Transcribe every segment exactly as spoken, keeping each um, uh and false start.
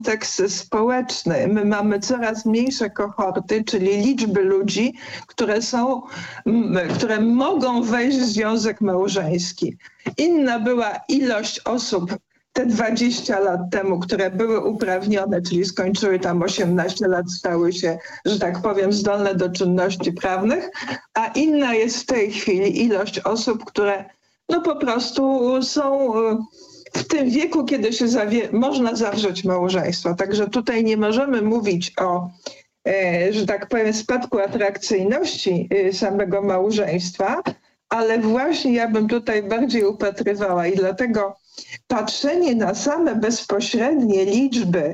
kontekst społeczny. My mamy coraz mniejsze kohorty, czyli liczby ludzi, które są, które mogą wejść w związek małżeński. Inna była ilość osób te dwadzieścia lat temu, które były uprawnione, czyli skończyły tam osiemnaście lat, stały się, że tak powiem, zdolne do czynności prawnych, a inna jest w tej chwili ilość osób, które no po prostu są w tym wieku, kiedy się zawie- można zawrzeć małżeństwo. Także tutaj nie możemy mówić o, e, że tak powiem, spadku atrakcyjności e, samego małżeństwa, ale właśnie ja bym tutaj bardziej upatrywała i dlatego patrzenie na same bezpośrednie liczby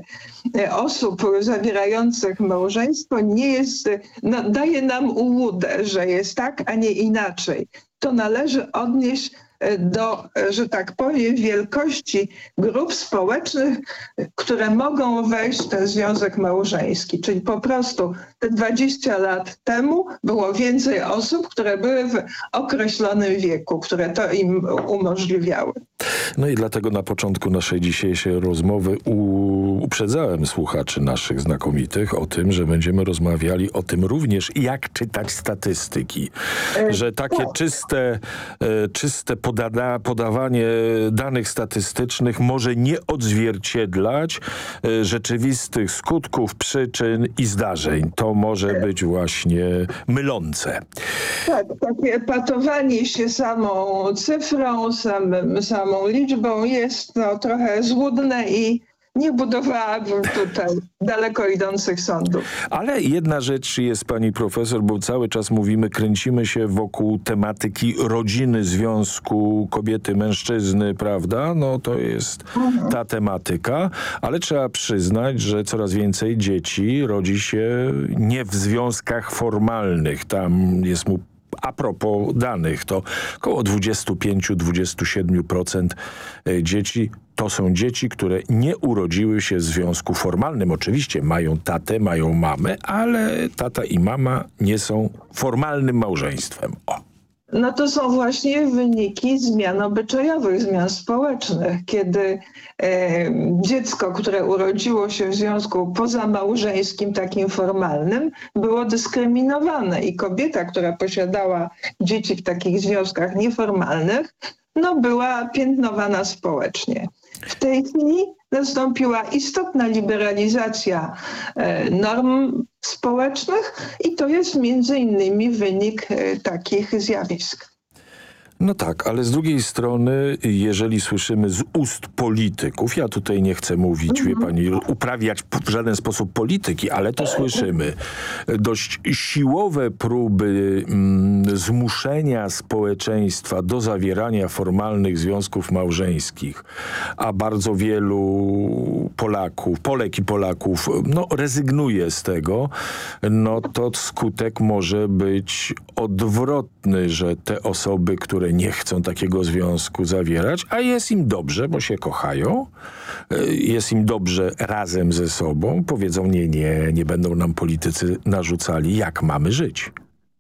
osób zawierających małżeństwo nie jest, no, daje nam ułudę, że jest tak, a nie inaczej. To należy odnieść do, że tak powiem, wielkości grup społecznych, które mogą wejść w ten związek małżeński. Czyli po prostu te dwadzieścia lat temu było więcej osób, które były w określonym wieku, które to im umożliwiały. No i dlatego na początku naszej dzisiejszej rozmowy u- uprzedzałem słuchaczy naszych znakomitych o tym, że będziemy rozmawiali o tym również, jak czytać statystyki. Że takie czyste, e, czyste podada, podawanie danych statystycznych może nie odzwierciedlać e, rzeczywistych skutków, przyczyn i zdarzeń. To może być właśnie mylące. Tak, takie epatowanie się samą cyfrą, samym, samą liczbą jest no, trochę złudne i nie budowałabym tutaj daleko idących sądów. Ale jedna rzecz jest, pani profesor, bo cały czas mówimy, kręcimy się wokół tematyki rodziny, związku kobiety, mężczyzny, prawda? No to jest mhm. ta tematyka, ale trzeba przyznać, że coraz więcej dzieci rodzi się nie w związkach formalnych. Tam jest mu a propos danych, to około dwadzieścia pięć do dwudziestu siedmiu procent dzieci to są dzieci, które nie urodziły się w związku formalnym. Oczywiście mają tatę, mają mamę, ale tata i mama nie są formalnym małżeństwem. O. No to są właśnie wyniki zmian obyczajowych, zmian społecznych, kiedy e, dziecko, które urodziło się w związku pozamałżeńskim, takim formalnym, było dyskryminowane i kobieta, która posiadała dzieci w takich związkach nieformalnych, no była piętnowana społecznie. W tej chwili nastąpiła istotna liberalizacja e, norm społecznych i to jest między innymi wynik e, takich zjawisk. No tak, ale z drugiej strony, jeżeli słyszymy z ust polityków, ja tutaj nie chcę mówić, wie pani, uprawiać w żaden sposób polityki, ale to słyszymy, dość siłowe próby mm, zmuszenia społeczeństwa do zawierania formalnych związków małżeńskich, a bardzo wielu Polaków, Polek i Polaków, no rezygnuje z tego, no to skutek może być odwrotny, że te osoby, które nie chcą takiego związku zawierać, a jest im dobrze, bo się kochają, jest im dobrze razem ze sobą, powiedzą nie, nie, nie będą nam politycy narzucali, jak mamy żyć.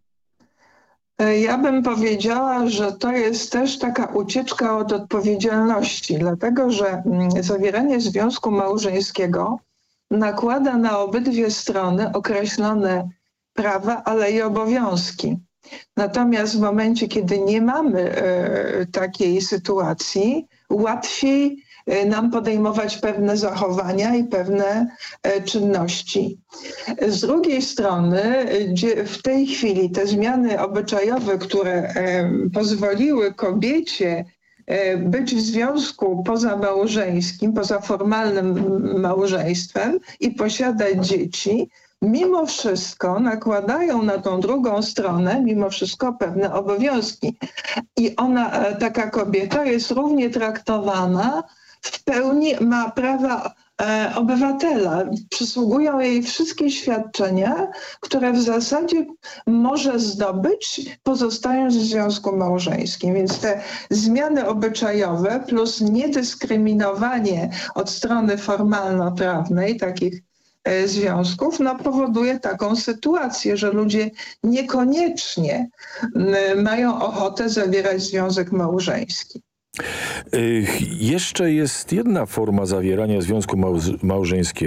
Ja bym powiedziała, że to jest też taka ucieczka od odpowiedzialności, dlatego że zawieranie związku małżeńskiego nakłada na obydwie strony określone prawa, ale i obowiązki. Natomiast w momencie, kiedy nie mamy e, takiej sytuacji, łatwiej e, nam podejmować pewne zachowania i pewne e, czynności. Z drugiej strony gdzie w tej chwili te zmiany obyczajowe, które e, pozwoliły kobiecie e, być w związku pozamałżeńskim, poza formalnym małżeństwem i posiadać dzieci, mimo wszystko nakładają na tą drugą stronę, mimo wszystko pewne obowiązki. I ona, taka kobieta jest równie traktowana, w pełni ma prawa e, obywatela. Przysługują jej wszystkie świadczenia, które w zasadzie może zdobyć, pozostając w związku małżeńskim. Więc te zmiany obyczajowe plus niedyskryminowanie od strony formalno-prawnej takich związków, no powoduje taką sytuację, że ludzie niekoniecznie mają ochotę zawierać związek małżeński. Jeszcze jest jedna forma zawierania związku małż- małżeńskiego.